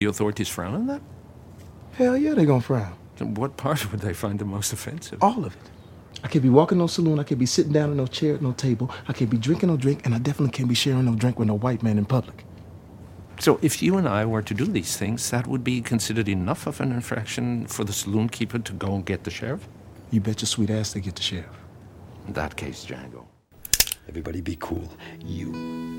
The authorities frown on that? Hell yeah, they gonna frown. Then what part would they find the most offensive? All of it. I can't be walking no saloon, I can't be sitting down in no chair at no table, I can't be drinking no drink, and I definitely can't be sharing no drink with no white man in public. So if you and I were to do these things, that would be considered enough of an infraction for the saloon keeper to go and get the sheriff? You bet your sweet ass they get the sheriff. In that case, Django. Everybody be cool. You